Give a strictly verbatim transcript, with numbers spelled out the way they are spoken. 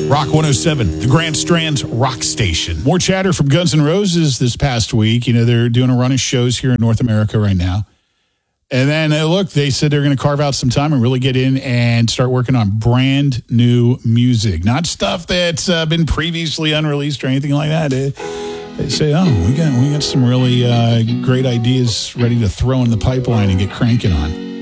Rock one oh seven, the Grand Strand's rock station. More chatter from Guns N' Roses this past week. You know, they're doing a run of shows here in North America right now. And then, uh, look, they said they're going to carve out some time and really get in and start working on brand new music. Not stuff that's uh, been previously unreleased or anything like that. They, they say, oh, we got, we got some really uh, great ideas ready to throw in the pipeline and get cranking on.